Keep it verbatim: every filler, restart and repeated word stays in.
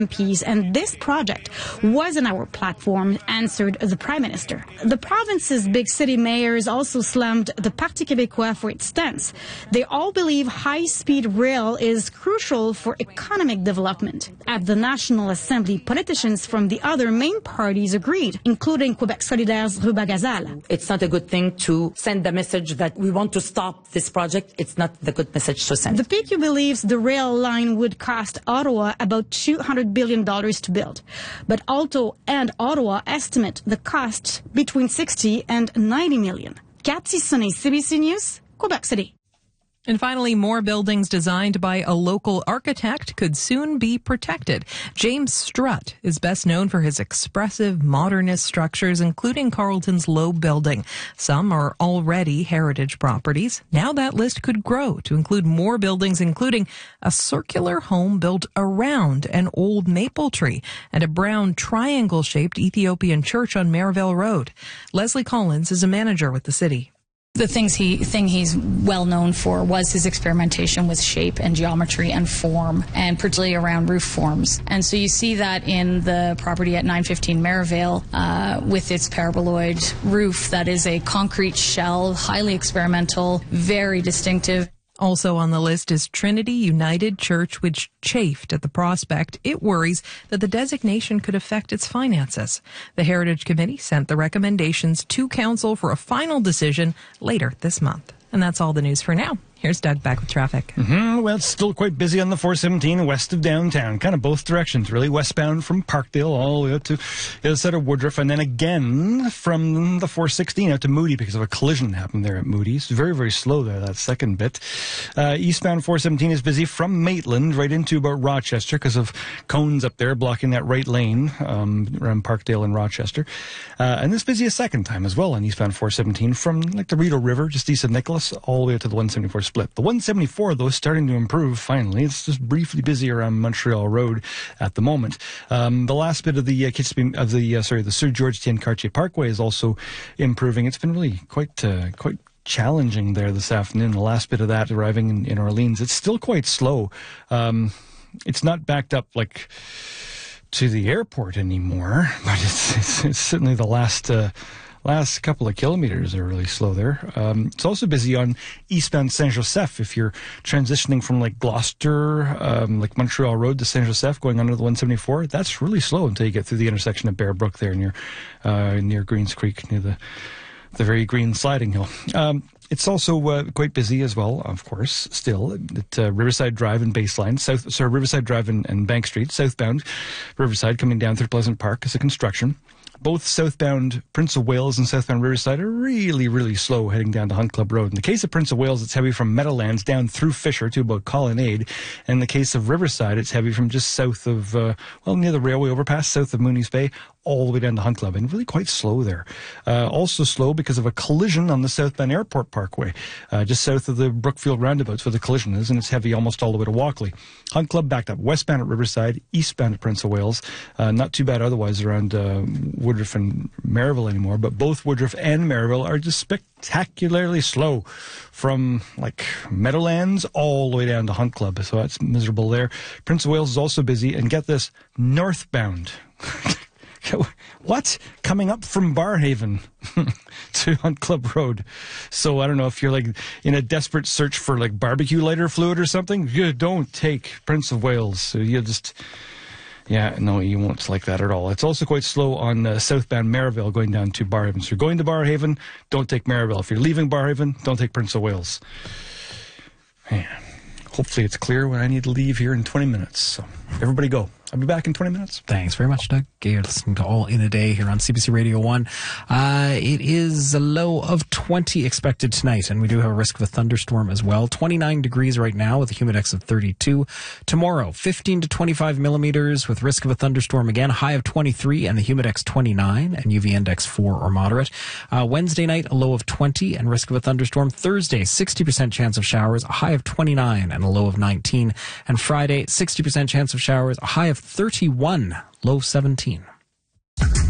M Ps, and this project wasn't our platform, answered the Prime Minister. The province's big city mayors also slammed the Parti Québécois for its stance. They all believe high-speed rail is crucial for economic development. At the National Assembly, politicians from the other main parties agreed, including Québec Solidaire's Ruba Gazal. It's not a good thing to send the message that we want to stop this project. It's not the good message to send. The P Q believes the rail line would cost Ottawa about two hundred billion dollars to build. But Alto and Ottawa estimate the cost between sixty and ninety million. Cathy Sonnet, C B C News, Quebec City. And finally, more buildings designed by a local architect could soon be protected. James Strutt is best known for his expressive modernist structures, including Carleton's Loeb building. Some are already heritage properties. Now that list could grow to include more buildings, including a circular home built around an old maple tree and a brown triangle-shaped Ethiopian church on Merivale Road. Leslie Collins is a manager with the city. The things he thing he's well known for was his experimentation with shape and geometry and form, and particularly around roof forms. And so you see that in the property at nine fifteen Merivale uh, with its paraboloid roof that is a concrete shell, highly experimental, very distinctive. Also on the list is Trinity United Church, which chafed at the prospect. It worries that the designation could affect its finances. The Heritage Committee sent the recommendations to Council for a final decision later this month. And that's all the news for now. Here's Doug back with traffic. Mm-hmm. Well, it's still quite busy on the four seventeen west of downtown, kind of both directions, really. Westbound from Parkdale all the way out to the other side of Woodruff, and then again from the four sixteen out to Moody because of a collision that happened there at Moody. It's very, very slow there, that second bit. Uh, eastbound four seventeen is busy from Maitland right into about Rochester because of cones up there blocking that right lane um, around Parkdale and Rochester. Uh, and it's busy a second time as well on eastbound four seventeen from like the Rideau River, just east of Nicholas, all the way out to the one seventy-four split. The one seventy-four, though, is starting to improve finally. It's just briefly busy around Montreal Road at the moment. Um, the last bit of the uh, Kitchener, of the uh, sorry, the Sir George Tian Cartier Parkway is also improving. It's been really quite uh, quite challenging there this afternoon. The last bit of that arriving in, in Orleans. It's still quite slow. Um, it's not backed up like to the airport anymore, but it's it's, it's certainly the last. Uh, Last couple of kilometers are really slow there. Um, it's also busy on eastbound Saint-Joseph if you're transitioning from like Gloucester, um, like Montreal Road to Saint-Joseph going under the one seventy-four. That's really slow until you get through the intersection of Bear Brook there near uh, near Greens Creek, near the the very green sliding hill. Um, It's also uh, quite busy as well, of course, still at uh, Riverside Drive and Baseline, South, sorry, Riverside Drive and, and Bank Street, southbound Riverside coming down through Pleasant Park is a construction. Both southbound Prince of Wales and southbound Riverside are really, really slow heading down to Hunt Club Road. In the case of Prince of Wales, it's heavy from Meadowlands down through Fisher to about Colonnade. And in the case of Riverside, it's heavy from just south of, uh, well, near the railway overpass, south of Mooney's Bay, all the way down to Hunt Club, and really quite slow there. Uh, also slow because of a collision on the southbound Airport Parkway, uh, just south of the Brookfield roundabouts where the collision is, and it's heavy almost all the way to Walkley. Hunt Club backed up westbound at Riverside, eastbound at Prince of Wales. Uh, not too bad otherwise around uh, Woodruff and Merivale anymore, but both Woodruff and Merivale are just spectacularly slow from like Meadowlands all the way down to Hunt Club, so that's miserable there. Prince of Wales is also busy, and get this, northbound. What? Coming up from Barrhaven to Hunt Club Road. So I don't know if you're like in a desperate search for like barbecue lighter fluid or something. You don't take Prince of Wales. So you just, yeah, no, you won't like that at all. It's also quite slow on uh, southbound Merivale going down to Barrhaven. So you're going to Barrhaven, don't take Merivale. If you're leaving Barrhaven, don't take Prince of Wales. Man, hopefully it's clear when I need to leave here in twenty minutes. So everybody go. I'll be back in twenty minutes. Thanks very much, Doug. You're listening to All in a Day here on C B C Radio one. Uh, it is a low of twenty expected tonight, and we do have a risk of a thunderstorm as well. twenty-nine degrees right now with a humidex of thirty-two. Tomorrow, fifteen to twenty-five millimeters with risk of a thunderstorm again. High of twenty-three and the humidex twenty-nine and U V index four or moderate. Uh, Wednesday night, a low of twenty and risk of a thunderstorm. Thursday, sixty percent chance of showers, a high of twenty-nine and a low of nineteen. And Friday, sixty percent chance of showers, a high of thirty-one, low seventeen.